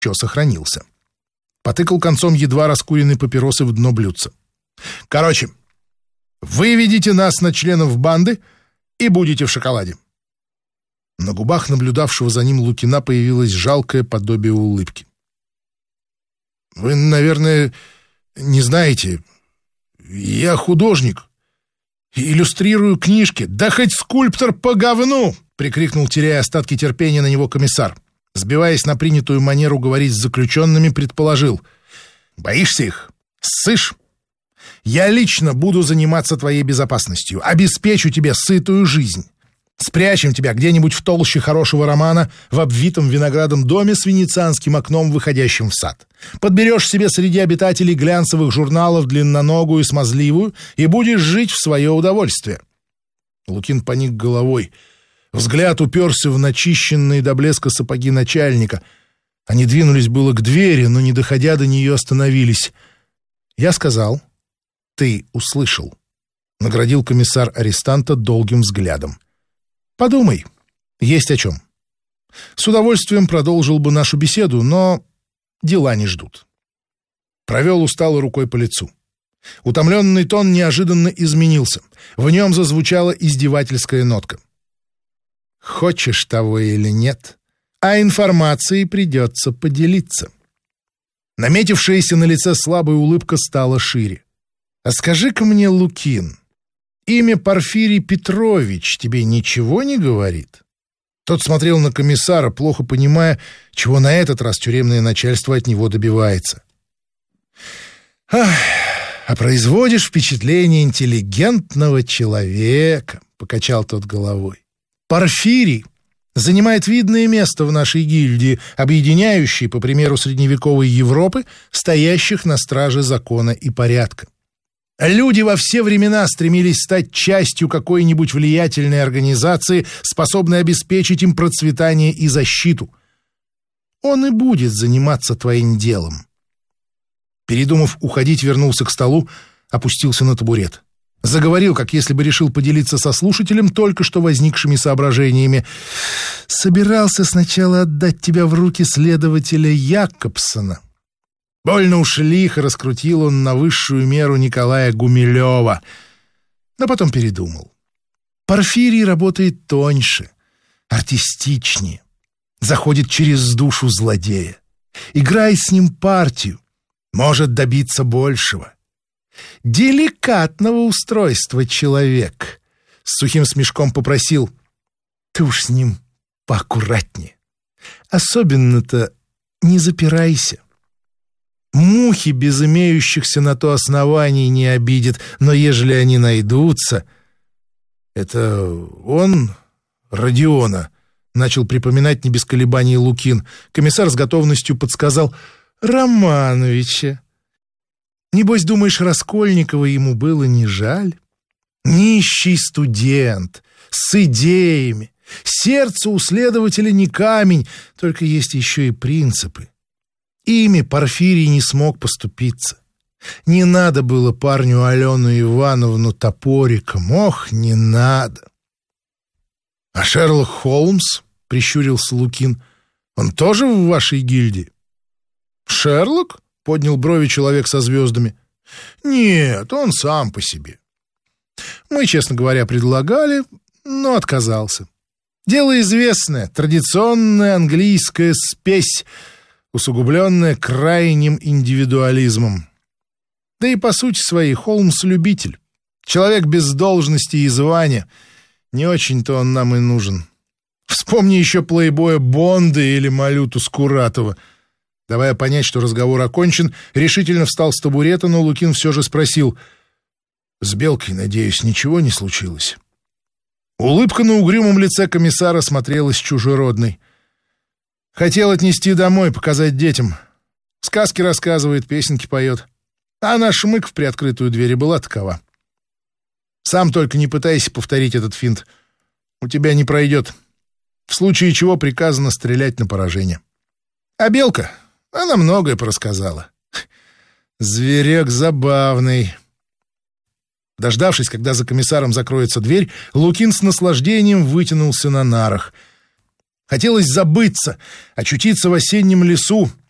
еще сохранился. Потыкал концом едва раскуренной папиросы в дно блюдца. «Короче, выведите нас на членов банды и будете в шоколаде». На губах наблюдавшего за ним Лукина появилось жалкое подобие улыбки. «Вы, наверное, не знаете, я художник, иллюстрирую книжки». «Да хоть скульптор по говну!» — прикрикнул, теряя остатки терпения на него комиссар. Сбиваясь на принятую манеру говорить с заключенными, предположил: «Боишься их? Ссышь? Я лично буду заниматься твоей безопасностью, обеспечу тебе сытую жизнь. Спрячем тебя где-нибудь в толще хорошего романа в обвитом виноградом доме с венецианским окном, выходящим в сад. Подберешь себе среди обитателей глянцевых журналов длинноногую и смазливую и будешь жить в свое удовольствие». Лукин поник головой. Взгляд уперся в начищенные до блеска сапоги начальника. Они двинулись было к двери, но, не доходя до нее, остановились. «Я сказал, ты услышал», — наградил комиссар арестанта долгим взглядом. «Подумай, есть о чем. С удовольствием продолжил бы нашу беседу, но дела не ждут». Провел усталой рукой по лицу. Утомленный тон неожиданно изменился. В нем зазвучала издевательская нотка. «Хочешь того или нет, а информацией придется поделиться». Наметившаяся на лице слабая улыбка стала шире. «А скажи-ка мне, Лукин, имя Порфирий Петрович тебе ничего не говорит?» Тот смотрел на комиссара, плохо понимая, чего на этот раз тюремное начальство от него добивается. «Ах, а производишь впечатление интеллигентного человека», — покачал тот головой. «Порфирий занимает видное место в нашей гильдии, объединяющей, по примеру средневековой Европы, стоящих на страже закона и порядка. Люди во все времена стремились стать частью какой-нибудь влиятельной организации, способной обеспечить им процветание и защиту. Он и будет заниматься твоим делом». Передумав уходить, вернулся к столу, опустился на табурет. Заговорил, как если бы решил поделиться со слушателем только что возникшими соображениями. «Собирался сначала отдать тебя в руки следователя Якобсона». Больно уж лихо раскрутил он на высшую меру Николая Гумилева, но потом передумал. Порфирий работает тоньше, артистичнее, заходит через душу злодея. Играй с ним партию, может добиться большего. Деликатного устройства человек. С сухим смешком попросил: «Ты уж с ним поаккуратнее. Особенно-то не запирайся. Мухи без имеющихся на то оснований не обидят, но ежели они найдутся...» «Это он, Родиона?» — начал припоминать не без колебаний Лукин. Комиссар с готовностью подсказал: «Романовича. Небось, думаешь, Раскольникова ему было не жаль? Нищий студент, с идеями. Сердце у следователя не камень, только есть еще и принципы. Ими Порфирий не смог поступиться. Не надо было парню Алену Ивановну топориком, ох, не надо». «А Шерлок Холмс?» — прищурился Лукин. «Он тоже в вашей гильдии?» «Шерлок?» — поднял брови человек со звездами. «Нет, он сам по себе. Мы, честно говоря, предлагали, но отказался. Дело известное, традиционная английская спесь, усугубленная крайним индивидуализмом. Да и по сути своей Холмс — любитель. Человек без должности и звания. Не очень-то он нам и нужен. Вспомни еще плейбоя Бонда или Малюту Скуратова». Давая понять, что разговор окончен, решительно встал с табурета, но Лукин все же спросил: «С Белкой, надеюсь, ничего не случилось?» Улыбка на угрюмом лице комиссара смотрелась чужеродной. «Хотел отнести домой, показать детям. Сказки рассказывает, песенки поет. А наш шмык в приоткрытую дверь была такова. Сам только не пытайся повторить этот финт. У тебя не пройдет. В случае чего приказано стрелять на поражение. А Белка, она многое порассказала. Зверек забавный». Дождавшись, когда за комиссаром закроется дверь, Лукин с наслаждением вытянулся на нарах. Хотелось забыться, очутиться в осеннем лесу,